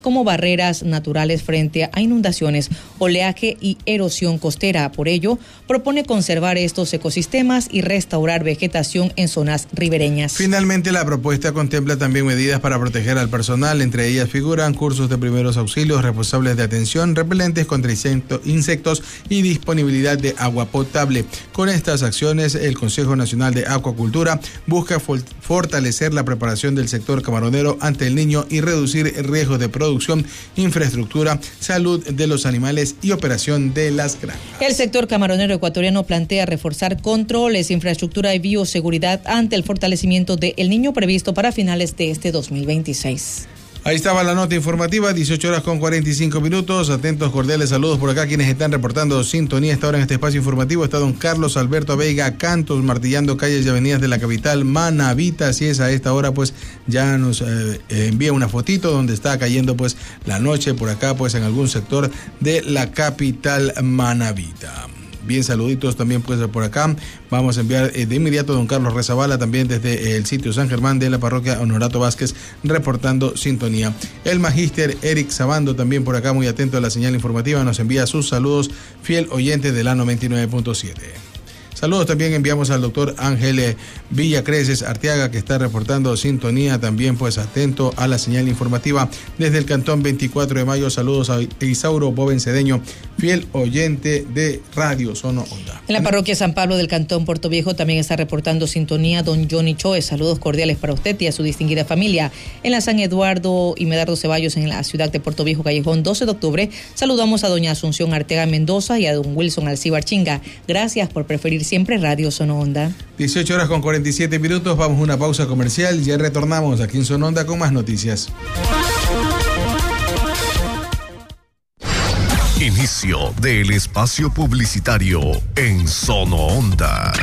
como barreras naturales frente a inundaciones, oleaje y erosión costera. Por ello, propone conservar estos ecosistemas y restaurar vegetación en zonas ribereñas. Finalmente, la propuesta contempla también medidas para proteger al personal. Entre ellas figuran cursos de primeros auxilios, responsables de atención, repelentes contra insectos y disponibilidad de agua potable. Con estas acciones, el Consejo Nacional de Acuacultura busca fortalecer la preparación del sector camaronero ante el Niño y reducir riesgos de producción, infraestructura, salud de los animales y operación de las granjas. El sector camaronero ecuatoriano plantea reforzar controles, infraestructura y bioseguridad ante el fortalecimiento de El Niño previsto para finales de este 2026. Ahí estaba la nota informativa, 18:45. Atentos, cordiales saludos por acá quienes están reportando sintonía esta hora en este espacio informativo. Está don Carlos Alberto Veiga Cantos martillando calles y avenidas de la capital Manabita. Así es, a esta hora pues ya nos envía una fotito donde está cayendo pues la noche por acá pues en algún sector de la capital Manabita. Bien, saluditos también pues por acá. Vamos a enviar de inmediato a don Carlos Rezabala también desde el sitio San Germán de la parroquia Honorato Vázquez reportando sintonía. El magíster Eric Sabando también por acá muy atento a la señal informativa, nos envía sus saludos, fiel oyente de la 99.7. Saludos también enviamos al doctor Ángel Villacreces Arteaga, que está reportando sintonía también pues atento a la señal informativa desde el cantón 24 de Mayo. Saludos a Isauro Boven Cedeño, fiel oyente de Radio Sono Onda. En la parroquia San Pablo del cantón Puerto Viejo también está reportando sintonía don Johnny Choe. Saludos cordiales para usted y a su distinguida familia. En la San Eduardo y Medardo Ceballos en la ciudad de Puerto Viejo, callejón 12 de octubre, saludamos a doña Asunción Arteaga Mendoza y a don Wilson Alcibar Chinga. Gracias por preferir siempre Radio Sono Onda. 18:47. Vamos a una pausa comercial y ya retornamos aquí en Sono Onda con más noticias. Inicio del espacio publicitario en Sono Onda.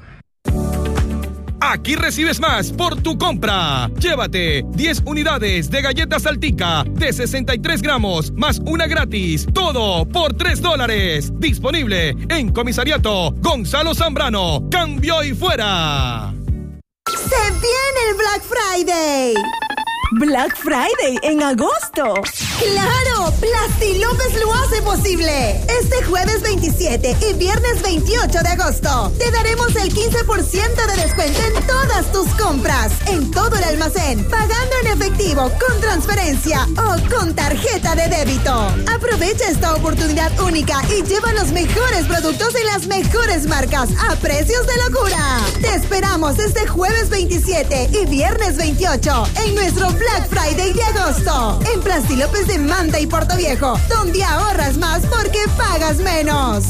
Aquí recibes más por tu compra. Llévate 10 unidades de galletas Saltica de 63 gramos más una gratis. Todo por $3. Disponible en Comisariato Gonzalo Zambrano. Cambio y fuera. ¡Se viene el Black Friday! Black Friday en agosto. ¡Claro! Plastilópez lo hace posible. Este jueves 27 y viernes 28 de agosto te daremos el 15% de descuento en todas tus compras, en todo el almacén, pagando en efectivo, con transferencia o con tarjeta de débito. Aprovecha esta oportunidad única y lleva los mejores productos en las mejores marcas a precios de locura. Te esperamos este jueves 27 y viernes 28 en nuestro Black Friday de agosto, en Plastilópez de Manta y Puerto Viejo, donde ahorras más porque pagas menos.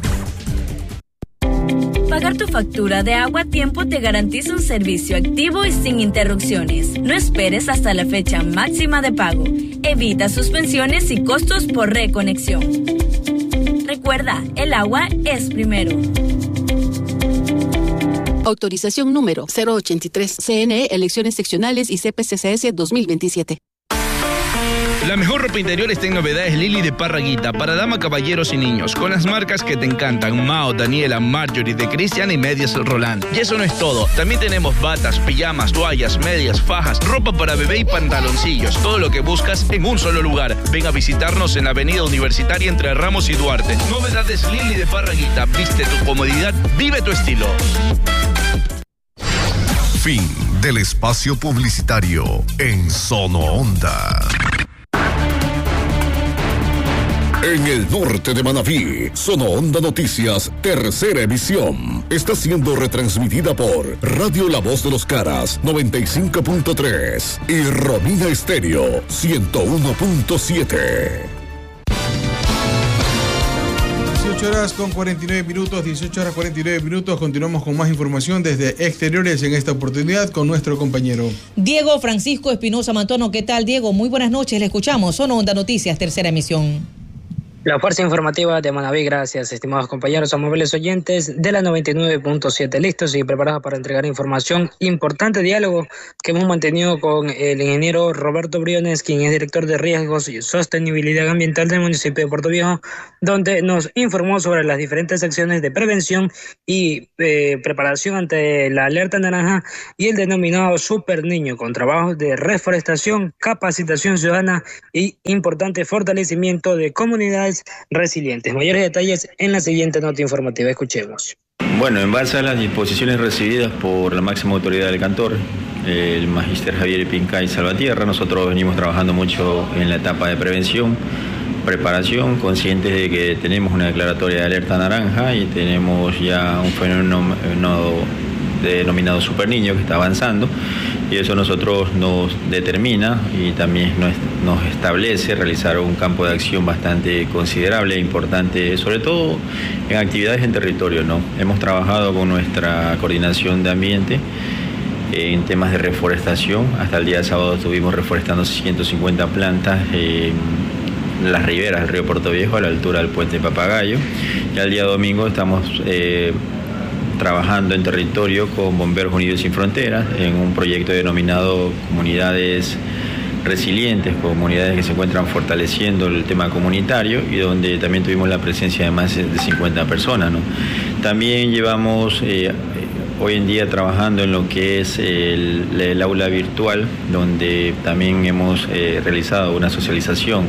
Pagar tu factura de agua a tiempo te garantiza un servicio activo y sin interrupciones. No esperes hasta la fecha máxima de pago. Evita suspensiones y costos por reconexión. Recuerda, el agua es primero. Autorización número 083, CNE, Elecciones Seccionales y CPCCS 2027. La mejor ropa interior está en Novedades Lili de Parraguita, para dama, caballeros y niños, con las marcas que te encantan: Mao, Daniela, Marjorie, de Cristian y medias Roland. Y eso no es todo, también tenemos batas, pijamas, toallas, medias, fajas, ropa para bebé y pantaloncillos, todo lo que buscas en un solo lugar. Ven a visitarnos en la Avenida Universitaria entre Ramos y Duarte. Novedades Lili de Parraguita, viste tu comodidad, vive tu estilo. Fin del espacio publicitario en Sono Onda. En el norte de Manabí, Sono Onda Noticias, tercera emisión, está siendo retransmitida por Radio La Voz de los Caras, 95.3 y Romina Estéreo, 101.7. 18:49. Continuamos con más información desde exteriores en esta oportunidad con nuestro compañero Diego Francisco Espinosa Mantono. ¿Qué tal, Diego? Muy buenas noches, le escuchamos. Sono Onda Noticias, tercera emisión. La fuerza informativa de Manaví, gracias, estimados compañeros, amables oyentes de la 99.7, listos y preparados para entregar información. Importante diálogo que hemos mantenido con el ingeniero Roberto Briones, quien es director de Riesgos y Sostenibilidad Ambiental del municipio de Puerto Viejo, donde nos informó sobre las diferentes acciones de prevención y preparación ante la alerta naranja y el denominado Super Niño, con trabajos de reforestación, capacitación ciudadana y importante fortalecimiento de comunidades resilientes. Mayores detalles en la siguiente nota informativa. Escuchemos. Bueno, en base a las disposiciones recibidas por la máxima autoridad del Cantor, el magíster Javier Pincay Salvatierra, nosotros venimos trabajando mucho en la etapa de prevención, preparación, conscientes de que tenemos una declaratoria de alerta naranja y tenemos ya un fenómeno denominado Super Niño que está avanzando, y eso nosotros nos determina y también nos establece realizar un campo de acción bastante considerable e importante, sobre todo en actividades en territorio, ¿no? Hemos trabajado con nuestra coordinación de ambiente en temas de reforestación. Hasta el día de sábado estuvimos reforestando 150 plantas en las riberas del río Puerto Viejo, a la altura del puente Papagayo, y al día domingo estamos trabajando en territorio con Bomberos Unidos Sin Fronteras en un proyecto denominado Comunidades Resilientes, comunidades que se encuentran fortaleciendo el tema comunitario y donde también tuvimos la presencia de más de 50 personas, ¿no? También llevamos hoy en día trabajando en lo que es el aula virtual, donde también hemos realizado una socialización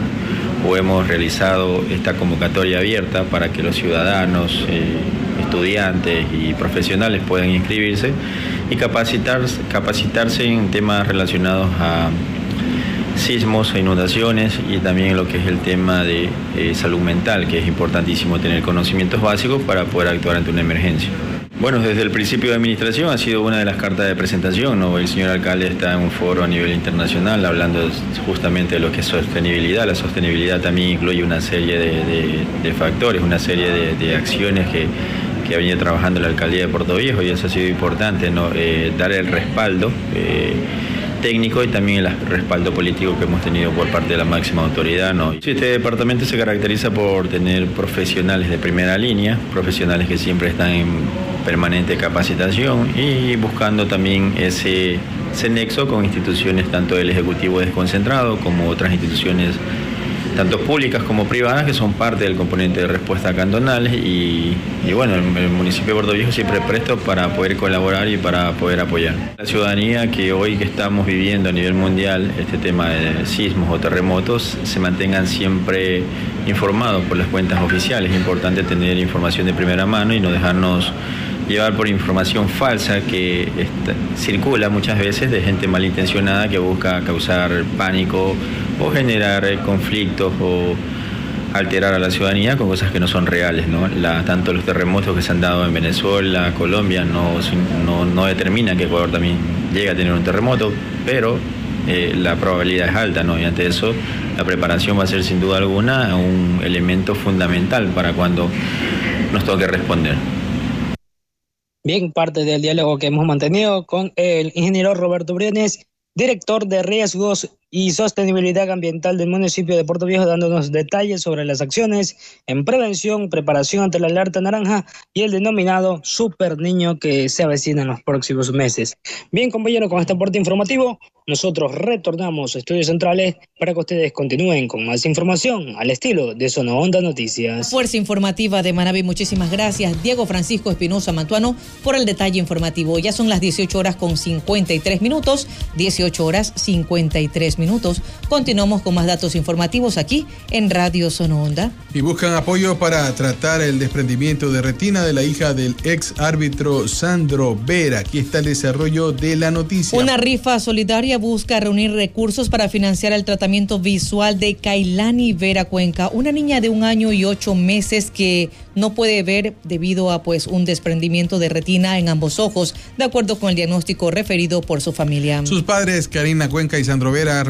o hemos realizado esta convocatoria abierta para que los ciudadanos, estudiantes y profesionales puedan inscribirse y capacitarse en temas relacionados a sismos e inundaciones, y también lo que es el tema de salud mental, que es importantísimo tener conocimientos básicos para poder actuar ante una emergencia. Bueno, desde el principio de administración ha sido una de las cartas de presentación, ¿no? El señor alcalde está en un foro a nivel internacional hablando justamente de lo que es sostenibilidad. La sostenibilidad también incluye una serie de factores, una serie de acciones que ha venido trabajando la alcaldía de Puerto Viejo, y eso ha sido importante, ¿no? Dar el respaldo técnico y también el respaldo político que hemos tenido por parte de la máxima autoridad, ¿no? Este departamento se caracteriza por tener profesionales de primera línea, profesionales que siempre están en permanente capacitación y buscando también ese nexo con instituciones tanto del Ejecutivo desconcentrado como otras instituciones tanto públicas como privadas que son parte del componente de respuesta cantonal, y bueno, el municipio de Puerto Viejo siempre presto para poder colaborar y para poder apoyar. La ciudadanía que hoy que estamos viviendo a nivel mundial este tema de sismos o terremotos se mantengan siempre informados por las cuentas oficiales. Es importante tener información de primera mano y no dejarnos llevar por información falsa que circula muchas veces de gente malintencionada que busca causar pánico o generar conflictos o alterar a la ciudadanía con cosas que no son reales, ¿no? Tanto los terremotos que se han dado en Venezuela, Colombia, no determinan que Ecuador también llegue a tener un terremoto, pero la probabilidad es alta, ¿no? Y ante eso la preparación va a ser sin duda alguna un elemento fundamental para cuando nos toque responder. Bien, parte del diálogo que hemos mantenido con el ingeniero Roberto Briones, director de Riesgos y Sostenibilidad Ambiental del municipio de Puerto Viejo, dándonos detalles sobre las acciones en prevención, preparación ante la alerta naranja y el denominado Super Niño que se avecina en los próximos meses. Bien, compañeros, con este aporte informativo, nosotros retornamos a Estudios Centrales para que ustedes continúen con más información al estilo de Zona Onda Noticias. Fuerza informativa de Manaví, muchísimas gracias, Diego Francisco Espinosa Mantuano, por el detalle informativo. Ya son las 18 horas con 53 minutos, 18 horas 53 minutos. Continuamos con más datos informativos aquí en Radio Zona Onda. Y buscan apoyo para tratar el desprendimiento de retina de la hija del ex árbitro Sandro Vera. Aquí está el desarrollo de la noticia. Una rifa solidaria busca reunir recursos para financiar el tratamiento visual de Kailani Vera Cuenca, una niña de 1 año y 8 meses que no puede ver debido a un desprendimiento de retina en ambos ojos, de acuerdo con el diagnóstico referido por su familia. Sus padres, Karina Cuenca y Sandro Vera,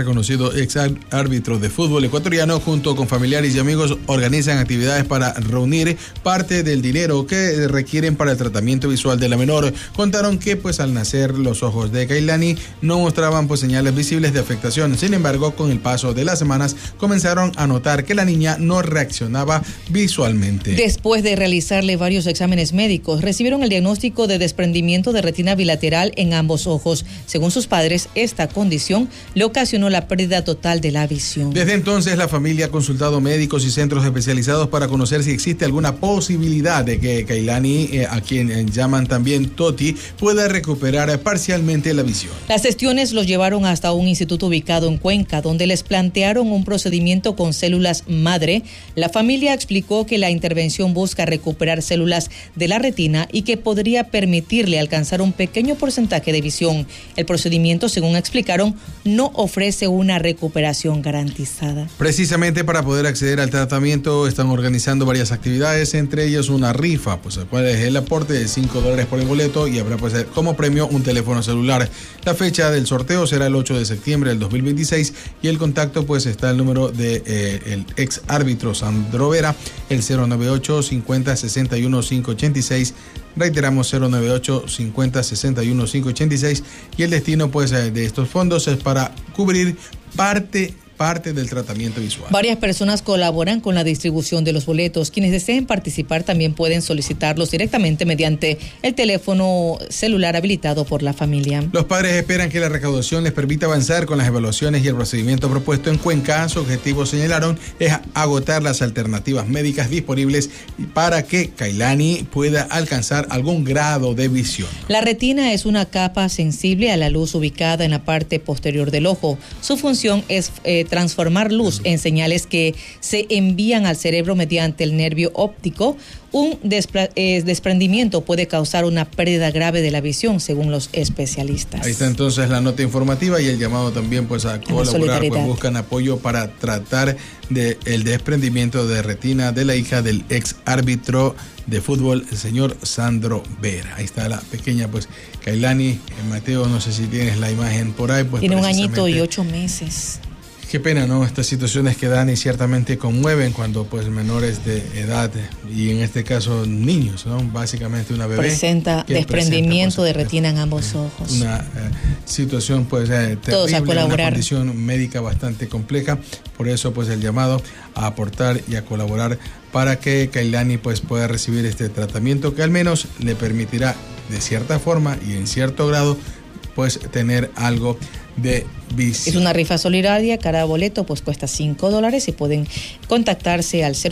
reconocido ex árbitro de fútbol ecuatoriano, junto con familiares y amigos, organizan actividades para reunir parte del dinero que requieren para el tratamiento visual de la menor. Contaron que pues al nacer los ojos de Kailani no mostraban pues señales visibles de afectación. Sin embargo, con el paso de las semanas comenzaron a notar que la niña no reaccionaba visualmente. Después de realizarle varios exámenes médicos, recibieron el diagnóstico de desprendimiento de retina bilateral en ambos ojos. Según sus padres, esta condición le ocasionó la pérdida total de la visión. Desde entonces, la familia ha consultado médicos y centros especializados para conocer si existe alguna posibilidad de que Kailani, a quien llaman también Toti, pueda recuperar parcialmente la visión. Las gestiones los llevaron hasta un instituto ubicado en Cuenca, donde les plantearon un procedimiento con células madre. La familia explicó que la intervención busca recuperar células de la retina y que podría permitirle alcanzar un pequeño porcentaje de visión. El procedimiento, según explicaron, no ofrece una recuperación garantizada. Precisamente para poder acceder al tratamiento están organizando varias actividades, entre ellas una rifa, pues el aporte de $5 por el boleto y habrá pues como premio un teléfono celular. La fecha del sorteo será el 8 de septiembre del 2026 y el contacto pues está el número de el ex árbitro Sandro Vera, el 098 50 61 586. Reiteramos, 098 50 61 586, y el destino pues de estos fondos es para cubrir parte del tratamiento visual. Varias personas colaboran con la distribución de los boletos. Quienes deseen participar también pueden solicitarlos directamente mediante el teléfono celular habilitado por la familia. Los padres esperan que la recaudación les permita avanzar con las evaluaciones y el procedimiento propuesto en Cuenca. Su objetivo, señalaron, es agotar las alternativas médicas disponibles para que Kailani pueda alcanzar algún grado de visión. La retina es una capa sensible a la luz ubicada en la parte posterior del ojo. Su función es transformar luz en señales que se envían al cerebro mediante el nervio óptico. Un desprendimiento puede causar una pérdida grave de la visión, según los especialistas. Ahí está entonces la nota informativa y el llamado también pues a colaborar, pues buscan apoyo para tratar el desprendimiento de retina de la hija del ex árbitro de fútbol, el señor Sandro Vera. Ahí está la pequeña pues Kailani. Mateo, no sé si tienes la imagen por ahí. Pues tiene 1 añito y 8 meses. Qué pena, ¿no? Estas situaciones que dan y ciertamente conmueven cuando pues menores de edad, y en este caso niños, ¿no? Básicamente una bebé presenta desprendimiento pues, de retina en ambos ojos. Una situación pues terrible, una condición médica bastante compleja. Por eso pues el llamado a aportar y a colaborar para que Kailani pues pueda recibir este tratamiento que al menos le permitirá de cierta forma y en cierto grado pues tener algo de visión. Es una rifa solidaria, cada boleto pues cuesta $5 y pueden contactarse al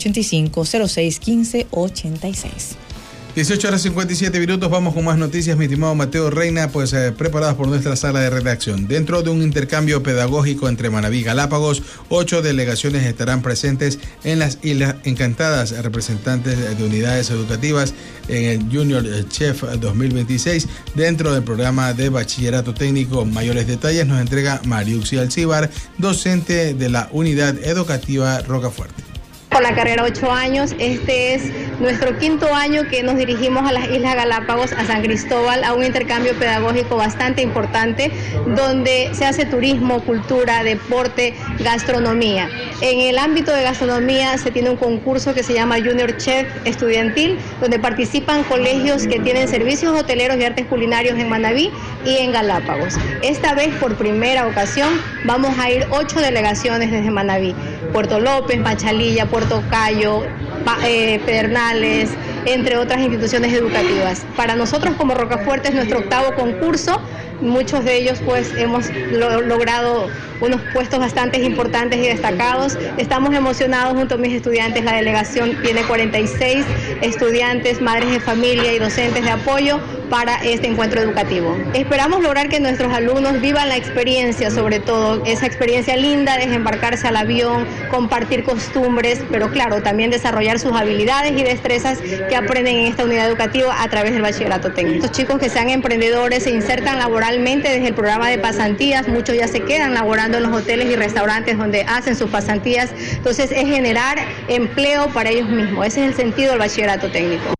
0985-0615-86. 18:57, vamos con más noticias, mi estimado Mateo Reina, pues preparadas por nuestra sala de redacción. Dentro de un intercambio pedagógico entre Manabí y Galápagos, 8 delegaciones estarán presentes en las Islas Encantadas, representantes de unidades educativas en el Junior Chef 2026, dentro del programa de bachillerato técnico. Mayores detalles nos entrega Mariuxi Alcibar, docente de la unidad educativa Rocafuerte. Con la carrera 8 años, este es nuestro 5º año que nos dirigimos a las Islas Galápagos, a San Cristóbal, a un intercambio pedagógico bastante importante, donde se hace turismo, cultura, deporte, gastronomía. En el ámbito de gastronomía se tiene un concurso que se llama Junior Chef estudiantil, donde participan colegios que tienen servicios hoteleros y artes culinarios en Manabí y en Galápagos. Esta vez, por primera ocasión, vamos a ir 8 delegaciones desde Manabí: Puerto López, Machalilla, Puerto Cayo, Pedernales, entre otras instituciones educativas. Para nosotros como Rocafuerte es nuestro 8º concurso. Muchos de ellos pues hemos logrado unos puestos bastante importantes y destacados. Estamos emocionados junto a mis estudiantes. La delegación tiene 46 estudiantes, madres de familia y docentes de apoyo para este encuentro educativo. Esperamos lograr que nuestros alumnos vivan la experiencia, sobre todo esa experiencia linda de embarcarse al avión, compartir costumbres, pero claro, también desarrollar sus habilidades y destrezas que aprenden en esta unidad educativa a través del bachillerato técnico. Estos chicos que sean emprendedores se insertan laboralmente desde el programa de pasantías, muchos ya se quedan laborando en los hoteles y restaurantes donde hacen sus pasantías. Entonces es generar empleo para ellos mismos. Ese es el sentido del bachillerato técnico.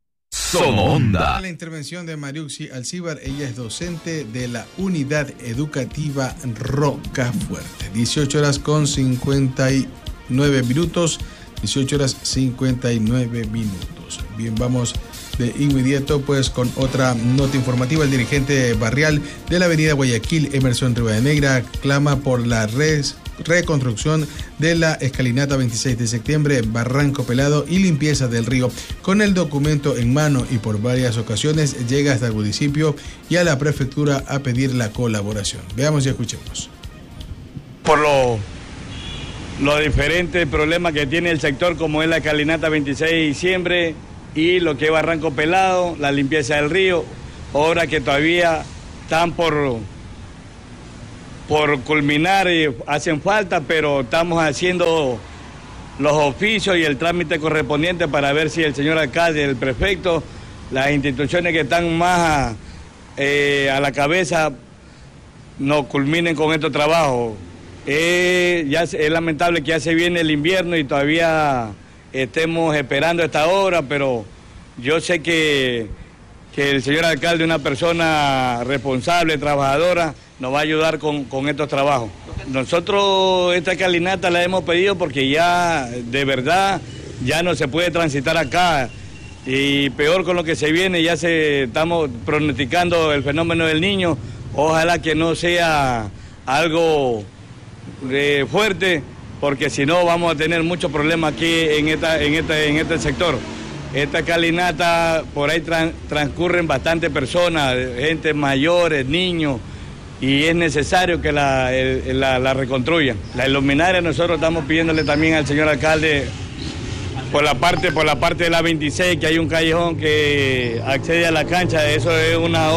Sonoonda. La intervención de Mariuxi Alcíbar, ella es docente de la Unidad Educativa Rocafuerte. 18 horas con 59 minutos. 18 horas 59 minutos. Bien, vamos de inmediato pues con otra nota informativa. El dirigente barrial de la avenida Guayaquil, Emerson Rivadeneira, clama por la reconstrucción de la escalinata 26 de septiembre, Barranco Pelado y limpieza del río. Con el documento en mano y por varias ocasiones llega hasta el municipio y a la prefectura a pedir la colaboración. Veamos y escuchemos. Por los diferentes problemas que tiene el sector, como es la escalinata 26 de diciembre y lo que es Barranco Pelado, la limpieza del río, obras que todavía están por culminar y hacen falta, pero estamos haciendo los oficios y el trámite correspondiente para ver si el señor alcalde, el prefecto, las instituciones que están más a la cabeza nos culminen con estos trabajos. Ya es lamentable que ya se viene el invierno y todavía estemos esperando esta hora, pero yo sé que el señor alcalde, una persona responsable, trabajadora, nos va a ayudar con estos trabajos. Nosotros esta escalinata la hemos pedido porque ya de verdad ya no se puede transitar acá y peor con lo que se viene, estamos pronosticando el fenómeno del Niño. Ojalá que no sea algo fuerte, porque si no vamos a tener muchos problemas aquí en este sector. Esta escalinata, por ahí transcurren bastantes personas, gente mayores, niños, y es necesario que la reconstruyan. La luminaria nosotros estamos pidiéndole también al señor alcalde por la parte de la 26, que hay un callejón que accede a la cancha. Eso es una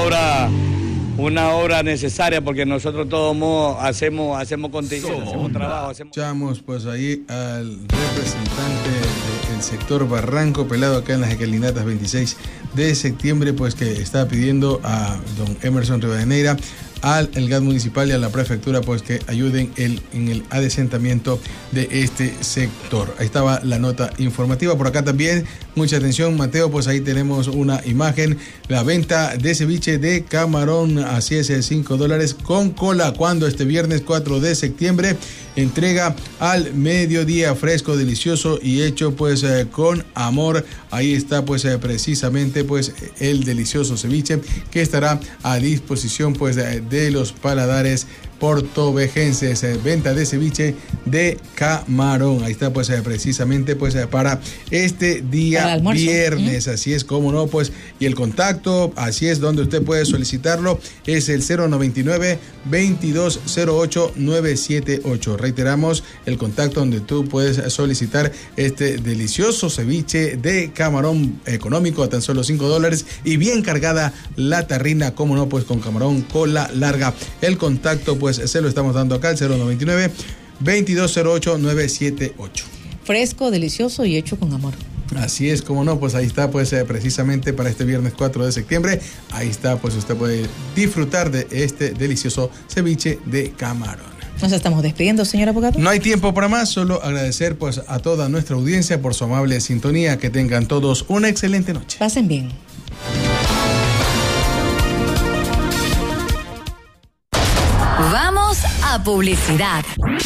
obra necesaria, porque nosotros de todos modos hacemos contingencia, hacemos trabajo. Escuchamos pues ahí al representante del sector Barranco Pelado acá en las escalinatas 26 de septiembre, pues que está pidiendo a don Emerson Rivadeneira, al GAT municipal y a la prefectura pues que ayuden en el adesentamiento de este sector. Ahí estaba la nota informativa. Por acá también, mucha atención, Mateo, pues ahí tenemos una imagen. La venta de ceviche de camarón, así es, $5 con cola, cuando este viernes 4 de septiembre entrega al mediodía, fresco, delicioso y hecho pues con amor. Ahí está pues precisamente pues el delicioso ceviche que estará a disposición pues de los paladares portovejenses. Venta de ceviche de camarón. Ahí está pues precisamente pues para este día viernes. Así es, como no, pues, y el contacto, así es, donde usted puede solicitarlo, es el 099-2208-978. Reiteramos el contacto donde tú puedes solicitar este delicioso ceviche de camarón económico a tan solo $5 y bien cargada la tarrina, como no, pues con camarón cola larga. El contacto pues se lo estamos dando acá, el 099-2208-978. Fresco, delicioso y hecho con amor. Así es, como no, pues ahí está pues precisamente para este viernes 4 de septiembre. Ahí está, pues usted puede disfrutar de este delicioso ceviche de camarón. Nos estamos despidiendo, señor abogado. No hay tiempo para más, solo agradecer pues a toda nuestra audiencia por su amable sintonía. Que tengan todos una excelente noche. Pasen bien. Vamos a publicidad.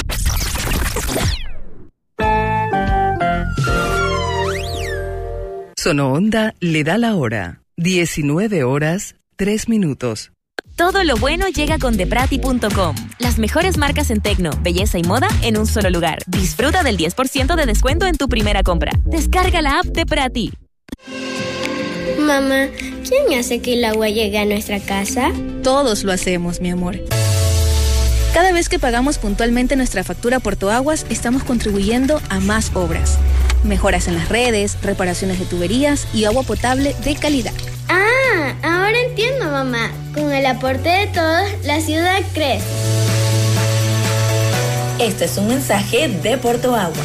Sonoonda le da la hora. 19:03. Todo lo bueno llega con deprati.com. Las mejores marcas en tecno, belleza y moda en un solo lugar. Disfruta del 10% de descuento en tu primera compra. Descarga la app de Prati. Mamá, ¿quién hace que el agua llegue a nuestra casa? Todos lo hacemos, mi amor. Cada vez que pagamos puntualmente nuestra factura Portoaguas, estamos contribuyendo a más obras. Mejoras en las redes, reparaciones de tuberías y agua potable de calidad. Ah, ahora entiendo, mamá. Con el aporte de todos, la ciudad crece. Este es un mensaje de Portoaguas.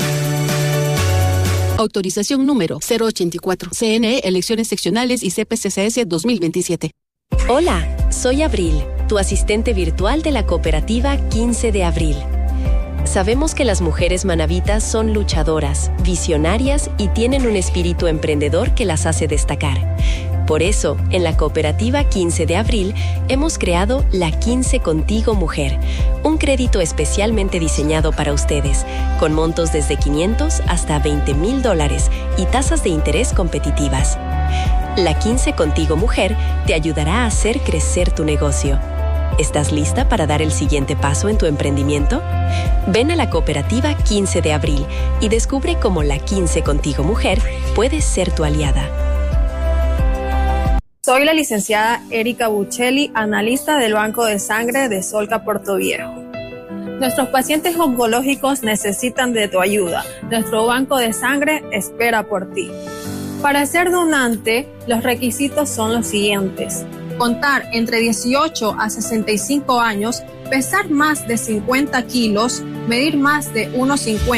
Autorización número 084. CNE, Elecciones Seccionales y CPCCS 2027. Hola, soy Abril, tu asistente virtual de la cooperativa 15 de Abril. Sabemos que las mujeres manavitas son luchadoras, visionarias y tienen un espíritu emprendedor que las hace destacar. Por eso, en la cooperativa 15 de abril, hemos creado la 15 Contigo Mujer, un crédito especialmente diseñado para ustedes, con montos desde $500 hasta $20,000 y tasas de interés competitivas. La 15 Contigo Mujer te ayudará a hacer crecer tu negocio. ¿Estás lista para dar el siguiente paso en tu emprendimiento? Ven a la cooperativa 15 de abril y descubre cómo la 15 Contigo Mujer puede ser tu aliada. Soy la licenciada Erika Buccelli, analista del Banco de Sangre de Solca Portoviejo. Nuestros pacientes oncológicos necesitan de tu ayuda. Nuestro banco de sangre espera por ti. Para ser donante, los requisitos son los siguientes: contar entre 18 a 65 años, pesar más de 50 kilos, medir más de 1,50